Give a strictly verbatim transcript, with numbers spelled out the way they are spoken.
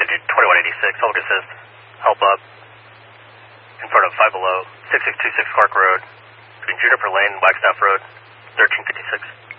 Engine twenty-one eighty-six, public assist, help up, in front of five below, six six two six Clark Road, between Juniper Lane and Wagstaff Road, thirteen fifty-six.